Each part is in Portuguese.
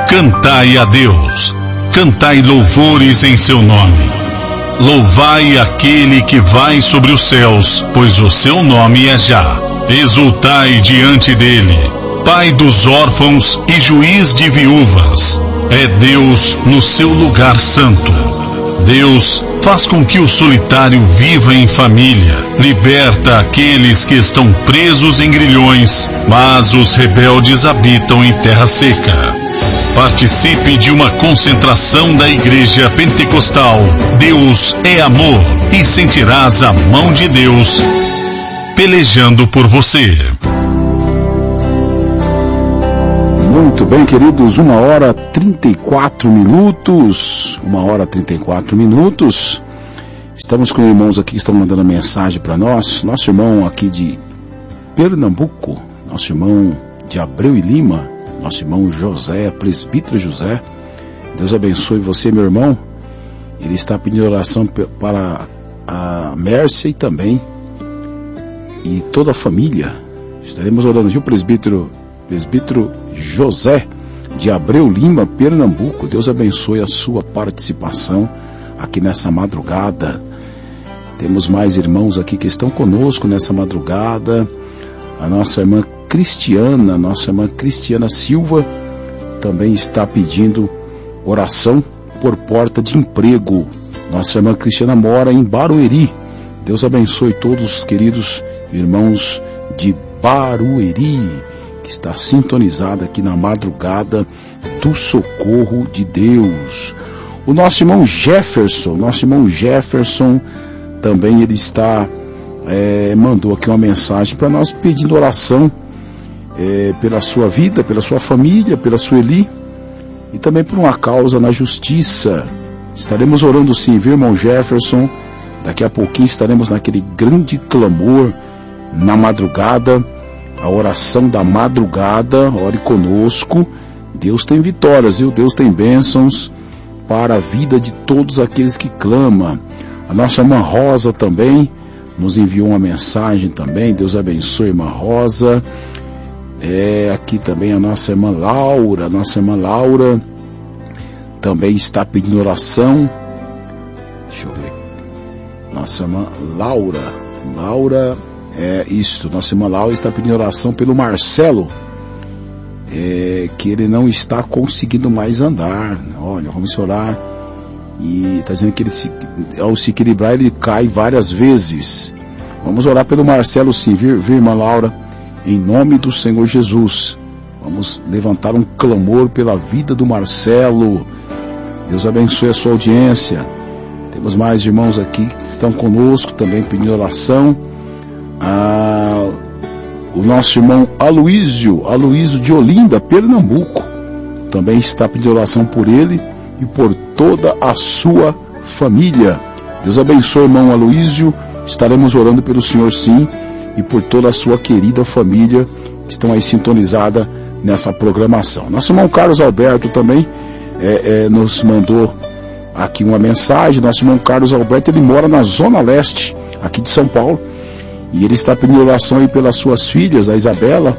Cantai a Deus, cantai louvores em seu nome. Louvai aquele que vai sobre os céus, pois o seu nome é Já. Exultai diante dele, Pai dos órfãos e juiz de viúvas. É Deus no seu lugar santo. Deus faz com que o solitário viva em família, liberta aqueles que estão presos em grilhões, mas os rebeldes habitam em terra seca. Participe de uma concentração da Igreja Pentecostal Deus é Amor e sentirás a mão de Deus pelejando por você. Muito bem, queridos, 1h34. 1h34. Estamos com irmãos aqui que estão mandando mensagem para nós. Nosso irmão aqui de Pernambuco, nosso irmão de Abreu e Lima, nosso irmão José, presbítero José. Deus abençoe você, meu irmão. Ele está pedindo oração para a Mércia e também e toda a família. Estaremos orando, viu, presbítero José de Abreu Lima, Pernambuco. Deus abençoe a sua participação aqui nessa madrugada. Temos mais irmãos aqui que estão conosco nessa madrugada. A nossa irmã Cristiana Silva também está pedindo oração por porta de emprego. Nossa irmã Cristiana mora em Barueri. Deus abençoe todos os queridos irmãos de Barueri, que está sintonizada aqui na madrugada do socorro de Deus. O nosso irmão Jefferson também ele está mandou aqui uma mensagem para nós pedindo oração pela sua vida, pela sua família, pela Sueli e também por uma causa na justiça. Estaremos orando sim, viu, irmão Jefferson? Daqui a pouquinho estaremos naquele grande clamor na madrugada, a oração da madrugada. Ore conosco. Deus tem vitórias, viu? Deus tem bênçãos para a vida de todos aqueles que clamam. A nossa irmã Rosa também nos enviou uma mensagem também. Deus abençoe, irmã Rosa. Aqui também a nossa irmã Laura. Também está pedindo oração. Deixa eu ver. Nossa irmã Laura. Nossa irmã Laura está pedindo oração pelo Marcelo. Que ele não está conseguindo mais andar. Olha, vamos orar. E está dizendo que ele ao se equilibrar ele cai várias vezes. Vamos orar pelo Marcelo sim, viu, irmã Laura? Em nome do Senhor Jesus. Vamos levantar um clamor pela vida do Marcelo. Deus abençoe a sua audiência. Temos mais irmãos aqui que estão conosco também pedindo oração. O nosso irmão Aloísio de Olinda, Pernambuco, também está pedindo oração por ele e por toda a sua família. Deus abençoe, irmão Aloísio. Estaremos orando pelo senhor sim e por toda a sua querida família que estão aí sintonizada nessa programação. Nosso irmão Carlos Alberto também nos mandou aqui uma mensagem. Nosso irmão Carlos Alberto, ele mora na Zona Leste aqui de São Paulo e ele está pedindo oração aí pelas suas filhas, a Isabela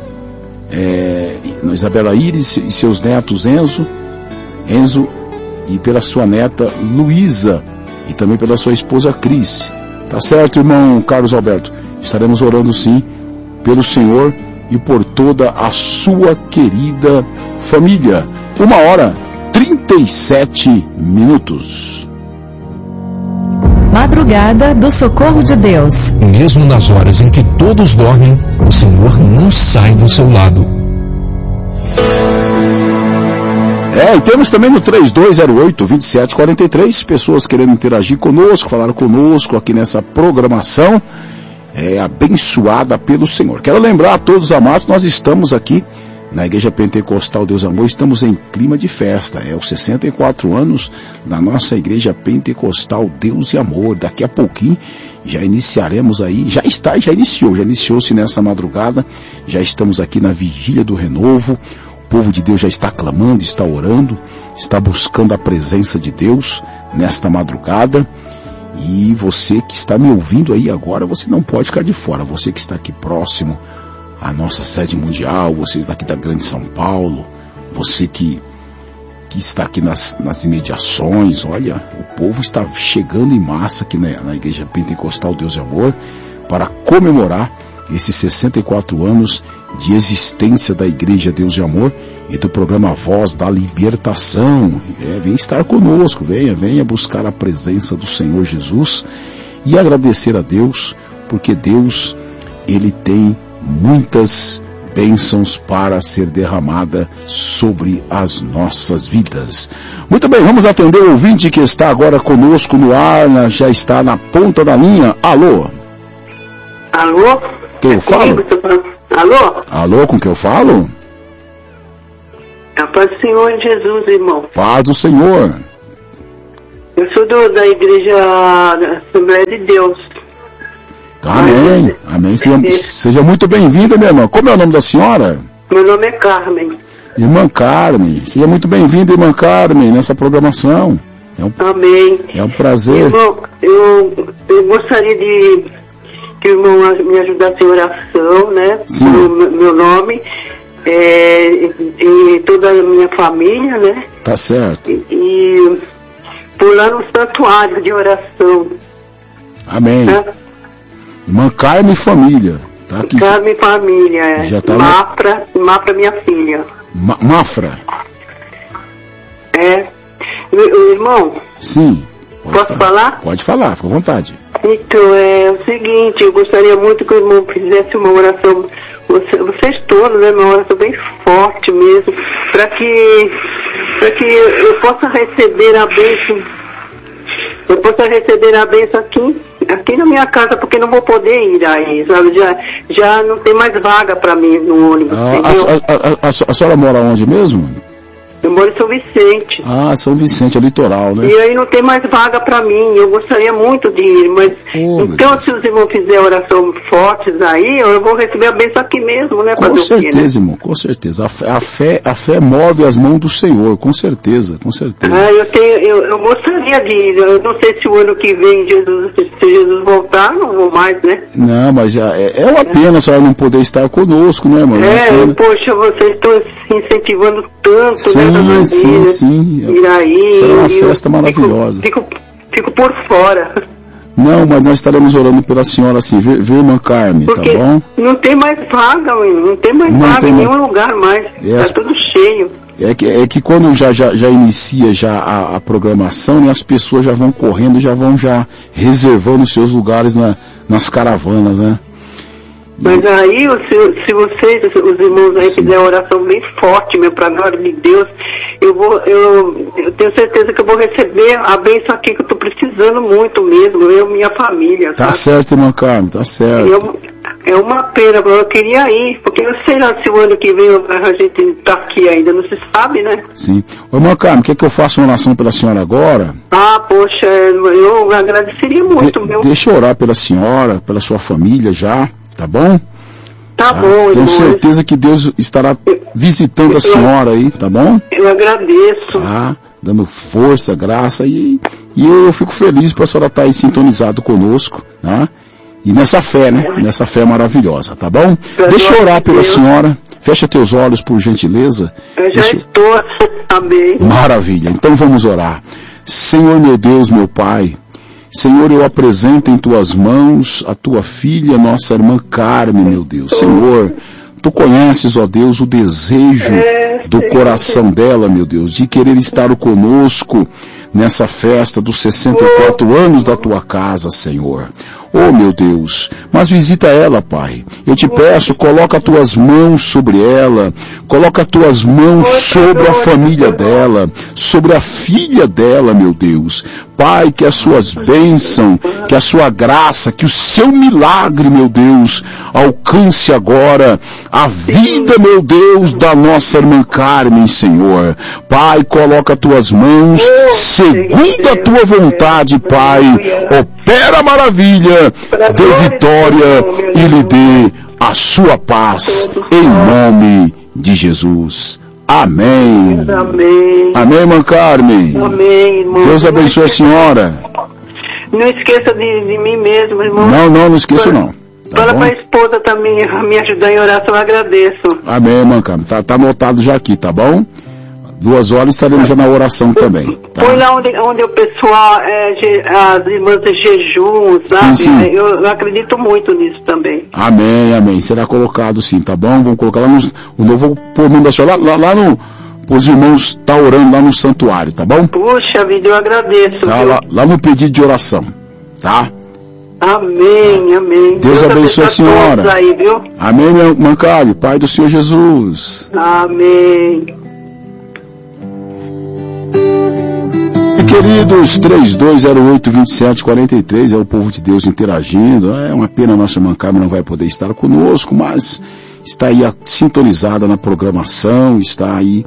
Iris e seus netos Enzo e pela sua neta Luísa e também pela sua esposa Cris. Tá certo, irmão Carlos Alberto? Estaremos orando sim pelo Senhor e por toda a sua querida família. 1h37. Madrugada do Socorro de Deus. Mesmo nas horas em que todos dormem, o Senhor não sai do seu lado. E temos também no 3208-2743 pessoas querendo interagir conosco, falar conosco aqui nessa programação abençoada pelo Senhor. Quero lembrar a todos amados, nós estamos aqui na Igreja Pentecostal Deus Amor, estamos em clima de festa. Os 64 anos da nossa Igreja Pentecostal Deus e Amor. Daqui a pouquinho já iniciaremos aí, iniciou-se nessa madrugada, já estamos aqui na vigília do renovo. O povo de Deus já está clamando, está orando, está buscando a presença de Deus nesta madrugada. E você que está me ouvindo aí agora, você não pode ficar de fora. Você que está aqui próximo à nossa sede mundial, você daqui da Grande São Paulo, você que que está aqui nas imediações. Olha, o povo está chegando em massa aqui na Igreja Pentecostal Deus e Amor para comemorar esses 64 anos de existência da Igreja Deus e Amor e do programa Voz da Libertação. Vem estar conosco, venha buscar a presença do Senhor Jesus e agradecer a Deus, porque Deus, Ele tem muitas bênçãos para ser derramada sobre as nossas vidas. Muito bem, vamos atender o ouvinte que está agora conosco no ar, já está na ponta da linha. Alô? Alô? Quem eu falo? Alô? Alô, com quem eu falo? A paz do Senhor Jesus, irmão. Paz do Senhor. Eu sou da Igreja da Assembleia de Deus. Amém, amém. Seja muito bem-vinda, minha irmã. Como é o nome da senhora? Meu nome é Carmen. Irmã Carmen. Seja muito bem-vinda, irmã Carmen, nessa programação. Amém. É um prazer. Irmão, eu gostaria que o irmão me ajudasse em oração, né? Sim. Meu nome, e toda a minha família, né? Tá certo. E pular no santuário de oração. Amém. Tá? Irmã Carmen e família. Tá aqui. Carmen e família, Já tá Mafra, minha filha. Mafra? Irmão? Sim. Posso falar? Pode falar, fica à vontade. Então, é o seguinte, eu gostaria muito que o irmão fizesse uma oração, vocês todos, né, uma oração bem forte mesmo, para que eu possa receber a bênção, aqui na minha casa, porque não vou poder ir aí, sabe, já não tem mais vaga para mim no ônibus, entendeu? A senhora mora onde mesmo? Eu moro em São Vicente. Ah, São Vicente, é litoral, né? E aí não tem mais vaga para mim, eu gostaria muito de ir, mas então se os irmãos fizerem oração fortes aí, eu vou receber a bênção aqui mesmo, né? Com certeza, irmão, com certeza. A fé move as mãos do Senhor, com certeza, com certeza. Eu gostaria de ir, eu não sei se o ano que vem, se Jesus voltar, não vou mais, né? Não, mas é uma pena a senhora não poder estar conosco, né, irmão? Poxa, vocês estão incentivando tanto, né? Sim. Iraí, será uma festa maravilhosa. Fico por fora. Não, mas nós estaremos orando pela senhora assim, viu, irmã Carmen, porque tá bom? Não tem mais vaga, não tem mais vaga em nenhum lugar mais. Tá tudo cheio. É que quando já inicia a programação, né, as pessoas já vão correndo, já vão reservando seus lugares nas caravanas, né? Mas aí, se vocês, os irmãos aí, fizerem oração bem forte, para a glória de Deus, eu tenho certeza que eu vou receber a bênção aqui que eu estou precisando muito mesmo, eu e minha família. Tá certo, irmã Carmen, tá certo. É uma pena, eu queria ir, porque eu sei lá se o ano que vem a gente tá aqui ainda, não se sabe, né? Sim. Ô, irmã Carmen, quer que eu faça uma oração pela senhora agora? Poxa, eu agradeceria muito, meu. Deixa eu orar pela senhora, pela sua família já. Tá bom? Tá bom, tenho certeza que Deus estará visitando a senhora aí, tá bom? Eu agradeço. Tá, dando força, graça e eu fico feliz por a senhora estar aí sintonizado conosco, tá? E nessa fé, né? Nessa fé maravilhosa, tá bom? Deixa eu orar pela senhora. Fecha teus olhos, por gentileza. Eu já estou, amém. Maravilha. Então vamos orar. Senhor meu Deus, meu Pai, Senhor, eu apresento em tuas mãos a tua filha, nossa irmã Carmen, meu Deus. Senhor, tu conheces, ó Deus, o desejo do coração dela, meu Deus, de querer estar conosco nessa festa dos 64 anos da tua casa, Senhor. Oh, meu Deus, mas visita ela, Pai. Eu te peço, coloca as tuas mãos sobre ela, coloca as tuas mãos sobre a família dela, sobre a filha dela, meu Deus. Pai, que as suas bênçãos, que a sua graça, que o seu milagre, meu Deus, alcance agora a vida, meu Deus, da nossa irmã Carmen, Senhor. Pai, coloca as tuas mãos, segundo a tua vontade, Pai. Opera a maravilha, dê vitória e lhe dê a sua paz, em nome de Jesus. Amém. Amém. Amém, irmã Carmen. Amém, irmão. Deus abençoe a senhora. Não esqueça de mim mesmo, irmão. Não esqueço não. Fala pra esposa também me ajudar em oração, eu agradeço. Amém, irmã Carmen. Tá anotado já aqui, tá bom? 2 horas estaremos já na oração também. Tá? Foi lá onde o pessoal, as irmãs de jejum, sabe? Sim. Eu acredito muito nisso também. Amém, amém. Será colocado sim, tá bom? Vamos colocar lá o novo vou mandar só lá no... Os irmãos estão orando lá no santuário, tá bom? Puxa vida, eu agradeço. Tá, lá no pedido de oração, tá? Amém, amém. Deus abençoe a senhora. Aí, viu? Amém, meu Mancário, Pai do Senhor Jesus. Amém. E queridos, 3208-2743 é o povo de Deus interagindo. É uma pena a nossa Mancário não vai poder estar conosco, mas está aí sintonizada na programação, está aí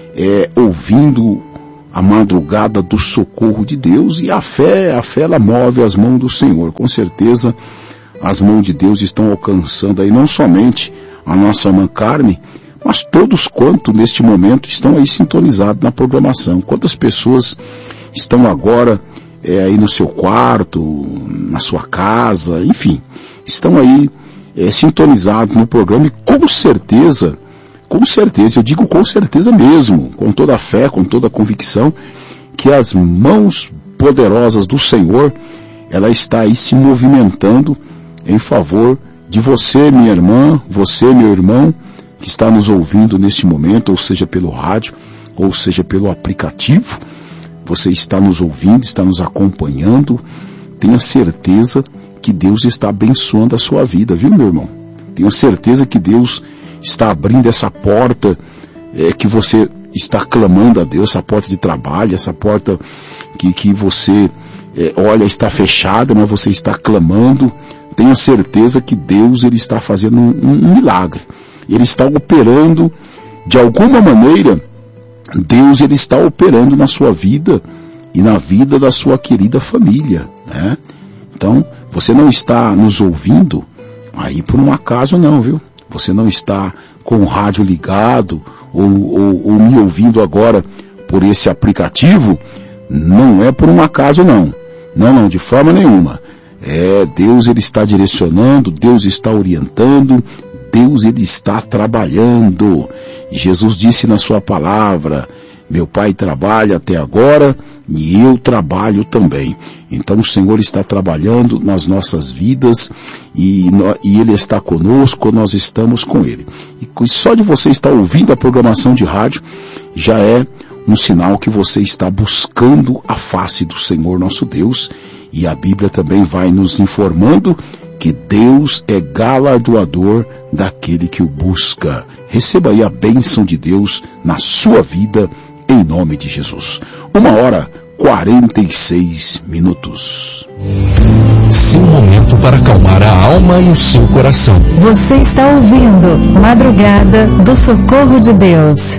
ouvindo a madrugada do socorro de Deus, e a fé ela move as mãos do Senhor. Com certeza as mãos de Deus estão alcançando aí não somente a nossa irmã Carmen, mas todos quanto neste momento estão aí sintonizados na programação. Quantas pessoas estão agora aí no seu quarto, na sua casa, enfim, estão aí sintonizados no programa, e com certeza, eu digo com certeza mesmo, com toda a fé, com toda a convicção, que as mãos poderosas do Senhor, ela está aí se movimentando em favor de você, minha irmã, você, meu irmão, que está nos ouvindo neste momento, ou seja pelo rádio, ou seja pelo aplicativo. Você está nos ouvindo, está nos acompanhando. Tenha certeza que Deus está abençoando a sua vida, viu, meu irmão? Tenho certeza que Deus está abrindo essa porta que você está clamando a Deus, essa porta de trabalho, essa porta que você olha, está fechada, mas você está clamando. Tenha certeza que Deus ele está fazendo um milagre. Ele está operando de alguma maneira. Deus ele está operando na sua vida e na vida da sua querida família, né? Então, você não está nos ouvindo aí por um acaso não, viu? Você não está com o rádio ligado ou me ouvindo agora por esse aplicativo, não é por um acaso não. Não, de forma nenhuma. Deus ele está direcionando, Deus está orientando, Deus ele está trabalhando. E Jesus disse na sua palavra: meu Pai trabalha até agora e eu trabalho também. Então o Senhor está trabalhando nas nossas vidas e Ele está conosco, nós estamos com Ele. E só de você estar ouvindo a programação de rádio já é um sinal que você está buscando a face do Senhor nosso Deus. E a Bíblia também vai nos informando que Deus é galardoador daquele que o busca. Receba aí a bênção de Deus na sua vida, em nome de Jesus. 1h46. Seu momento para acalmar a alma e o seu coração. Você está ouvindo Madrugada do Socorro de Deus.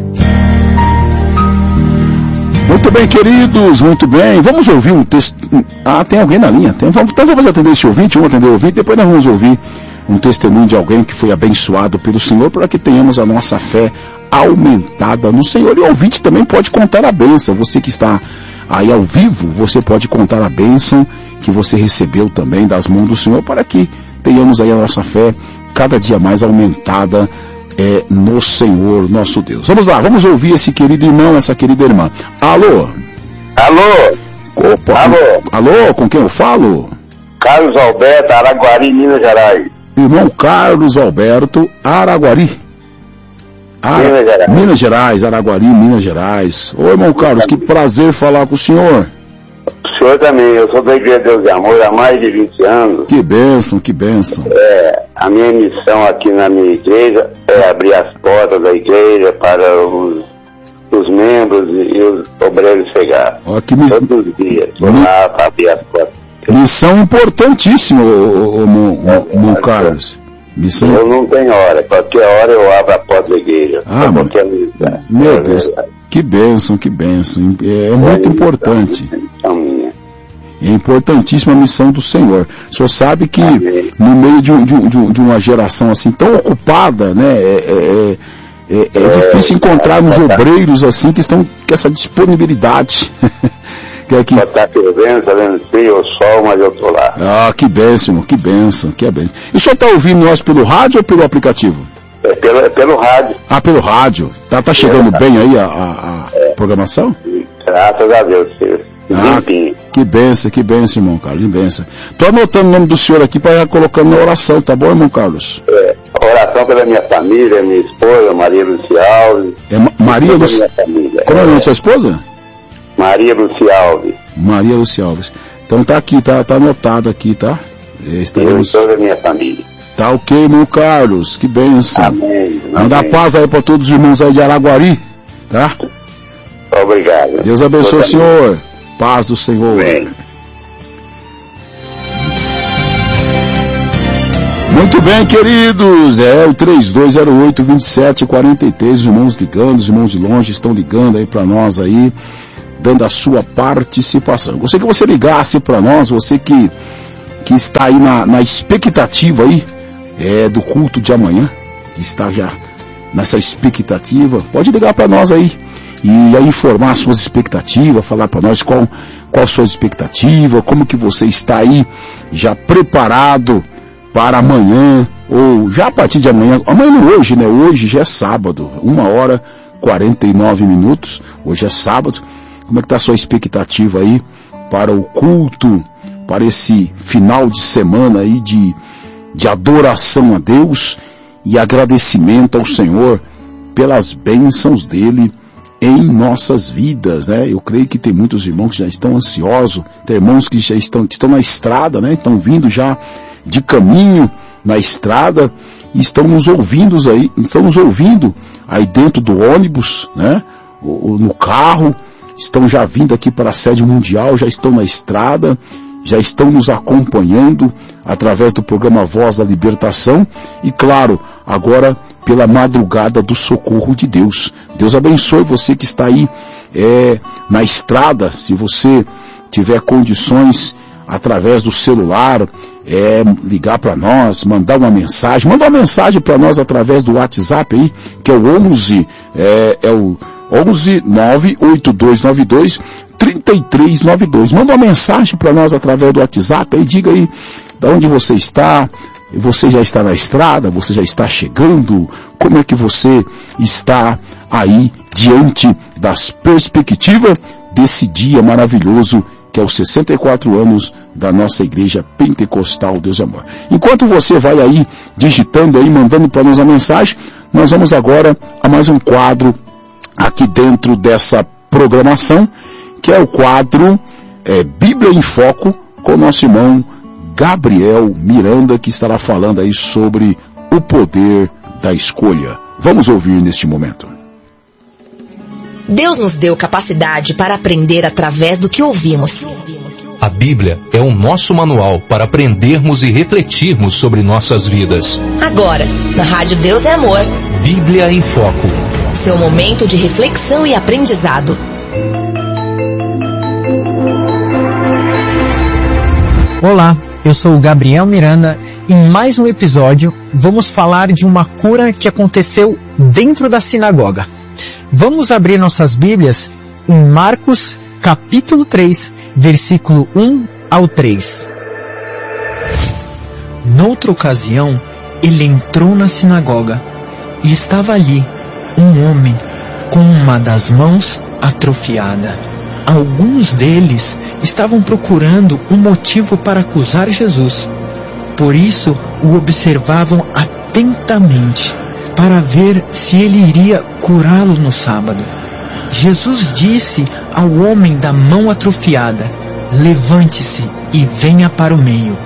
Muito bem, queridos, muito bem. Vamos ouvir um texto. Tem alguém na linha? Então vamos atender esse ouvinte, vamos atender o ouvinte, depois nós vamos ouvir um testemunho de alguém que foi abençoado pelo Senhor, para que tenhamos a nossa fé aumentada no Senhor. E o ouvinte também pode contar a bênção. Você que está aí ao vivo, você pode contar a bênção que você recebeu também das mãos do Senhor, para que tenhamos aí a nossa fé cada dia mais aumentada no Senhor nosso Deus. Vamos lá, vamos ouvir esse querido irmão, essa querida irmã. Alô? Opa, alô, com quem eu falo? Carlos Alberto, Araguari, Minas Gerais. Irmão Carlos Alberto, Araguari. Minas Gerais, Araguari, Minas Gerais. Ô irmão Carlos, que prazer falar com o senhor. O senhor também, eu sou da Igreja Deus e Amor há mais de 20 anos. Que bênção, que bênção. A minha missão aqui na minha igreja é abrir as portas da igreja para os membros e os obreiros chegar. Todos os dias, vou lá para abrir as portas. Missão importantíssima, irmão Carlos. Missão... Eu não tenho hora, qualquer hora eu abro a porta da igreja. Meu Deus, que bênção, que bênção. É muito importante. É importantíssima a missão do Senhor. O senhor sabe que no meio de uma geração assim tão ocupada, né, é difícil encontrarmos obreiros assim que estão com essa disponibilidade. Pode estar fervendo, está vendo frio ou sol, mas eu estou lá. Que bênção, que bênção, que bênção. E o senhor está ouvindo nós pelo rádio ou pelo aplicativo? Pelo rádio. Pelo rádio. Tá chegando bem aí programação? Graças a Deus, senhor. Que benção, irmão Carlos, que benção. Tô anotando o nome do senhor aqui para ir colocando na oração, tá bom, irmão Carlos? Oração pela minha família, minha esposa, Maria Lúcia Alves. Maria Lúcia? Como é o nome da sua esposa? Maria Lúcia Alves. Maria Lúcia Alves. Então tá aqui, tá anotado aqui, tá? Estaremos... Eu e toda a minha família. Tá ok, irmão Carlos, que benção. Amém. Manda paz aí para todos os irmãos aí de Araguari, tá? Obrigado. Deus abençoe o senhor. Paz do Senhor. Amém. Muito bem, queridos. O 3208-2743. Os irmãos ligando, os irmãos de longe estão ligando aí para nós aí, dando a sua participação. Gostaria que você ligasse para nós, você que está aí na expectativa aí do culto de amanhã, que está já nessa expectativa, pode ligar para nós aí e aí informar as suas expectativas, falar para nós qual a sua expectativa, como que você está aí já preparado para amanhã, ou já a partir de amanhã, hoje, né? Hoje já é sábado, 1h49, hoje é sábado. Como é que está a sua expectativa aí para o culto, para esse final de semana aí de adoração a Deus e agradecimento ao Senhor pelas bênçãos dele em nossas vidas, né? Eu creio que tem muitos irmãos que já estão ansiosos, tem irmãos que já estão na estrada, né? Estão vindo já de caminho na estrada e estão nos ouvindo aí dentro do ônibus, né? Ou no carro, estão já vindo aqui para a sede mundial, já estão na estrada, já estão nos acompanhando através do programa Voz da Libertação e, claro, agora pela madrugada do socorro de Deus. Deus abençoe você que está aí na estrada. Se você tiver condições, através do celular, ligar para nós, mandar uma mensagem. Manda uma mensagem para nós através do WhatsApp aí, que é o 11 98292 3392. Manda uma mensagem para nós através do WhatsApp aí, diga aí de onde você está. Você já está na estrada? Você já está chegando? Como é que você está aí diante das perspectivas desse dia maravilhoso que é os 64 anos da nossa igreja pentecostal Deus é Amor? Enquanto você vai aí digitando aí, mandando para nós a mensagem, nós vamos agora a mais um quadro aqui dentro dessa programação, que é o quadro Bíblia em Foco, com o nosso irmão Gabriel Miranda, que estará falando aí sobre o poder da escolha. Vamos ouvir neste momento. Deus nos deu capacidade para aprender através do que ouvimos. A Bíblia é o nosso manual para aprendermos e refletirmos sobre nossas vidas. Agora, na Rádio Deus é Amor. Bíblia em Foco. Seu momento de reflexão e aprendizado. Olá, eu sou o Gabriel Miranda. Em mais um episódio, vamos falar de uma cura que aconteceu dentro da sinagoga. Vamos abrir nossas Bíblias em Marcos, capítulo 3, versículo 1 ao 3. Noutra ocasião, ele entrou na sinagoga e estava ali um homem com uma das mãos atrofiada. Alguns deles estavam procurando um motivo para acusar Jesus. Por isso, o observavam atentamente, para ver se ele iria curá-lo no sábado. Jesus disse ao homem da mão atrofiada: levante-se e venha para o meio.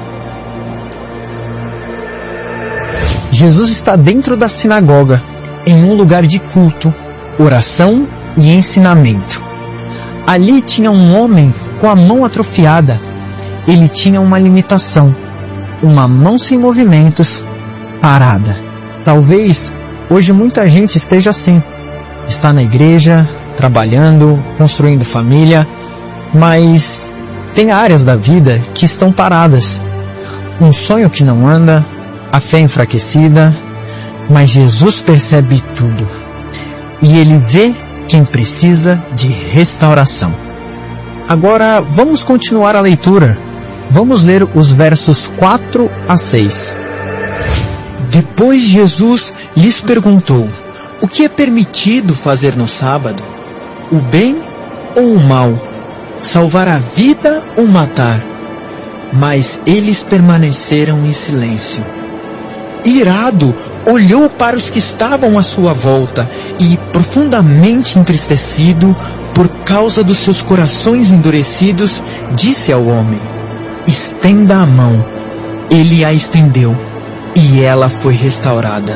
Jesus está dentro da sinagoga, em um lugar de culto, oração e ensinamento. Ali tinha um homem com a mão atrofiada. Ele tinha uma limitação, uma mão sem movimentos, parada. Talvez hoje muita gente esteja assim. Está na igreja, trabalhando, construindo família, mas tem áreas da vida que estão paradas. Um sonho que não anda, a fé enfraquecida, mas Jesus percebe tudo. E Ele vê quem precisa de restauração. Agora vamos continuar a leitura. Vamos ler os versos 4 a 6. Depois Jesus lhes perguntou: o que é permitido fazer no sábado? o bem ou o mal, salvar a vida ou matar. Mas eles permaneceram em silêncio. Irado, olhou para os que estavam à sua volta e, profundamente entristecido por causa dos seus corações endurecidos, disse ao homem: estenda a mão. Ele a estendeu e ela foi restaurada.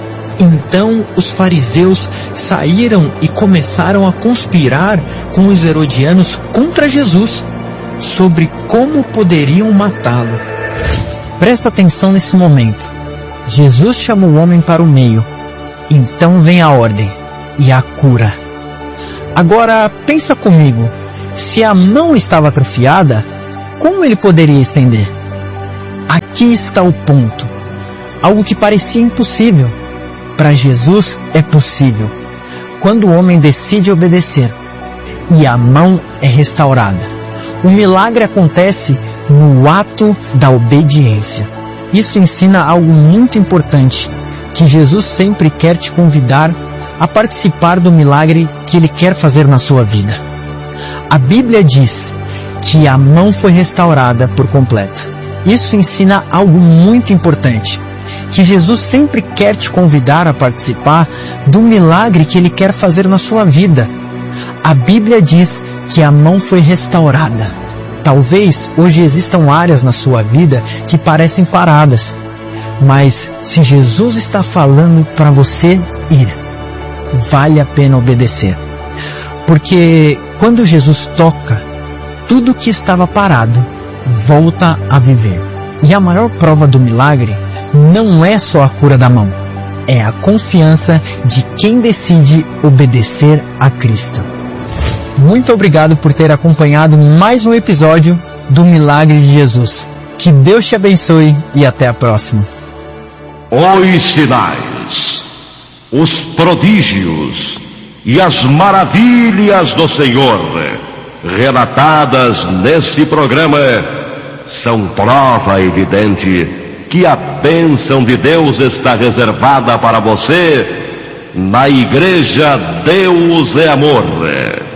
Então os fariseus saíram e começaram a conspirar com os herodianos contra Jesus, sobre como poderiam matá-lo. Presta atenção nesse momento. Jesus chama o homem para o meio. Então vem a ordem e a cura. Agora pensa comigo, se a mão estava atrofiada, como ele poderia estender? Aqui está o ponto. Algo que parecia impossível, para Jesus é possível, quando o homem decide obedecer e a mão é restaurada. O milagre acontece no ato da obediência. Isso ensina algo muito importante, que Jesus sempre quer te convidar a participar do milagre que Ele quer fazer na sua vida. A Bíblia diz que a mão foi restaurada por completo. Isso ensina algo muito importante, que Jesus sempre quer te convidar a participar do milagre que Ele quer fazer na sua vida. A Bíblia diz que a mão foi restaurada. Talvez hoje existam áreas na sua vida que parecem paradas, mas se Jesus está falando para você ir, vale a pena obedecer. Porque quando Jesus toca, tudo que estava parado volta a viver. E a maior prova do milagre não é só a cura da mão, é a confiança de quem decide obedecer a Cristo. Muito obrigado por ter acompanhado mais um episódio do Milagre de Jesus. Que Deus te abençoe e até a próxima. Os sinais, os prodígios e as maravilhas do Senhor, relatadas neste programa, são prova evidente que a bênção de Deus está reservada para você na Igreja Deus é Amor.